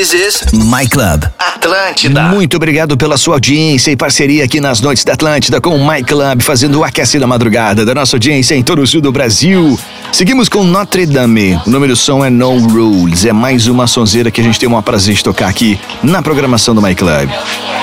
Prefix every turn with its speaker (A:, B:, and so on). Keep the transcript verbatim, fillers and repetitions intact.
A: This is
B: My Club
A: Atlântida.
B: Muito obrigado pela sua audiência e parceria aqui nas noites da Atlântida com o My Club, fazendo o aquece da madrugada da nossa audiência em todo o sul do Brasil. Seguimos com Notre Dame. O nome do som é No Rules. É mais uma sonzeira que a gente tem o maior prazer de tocar aqui na programação do My Club.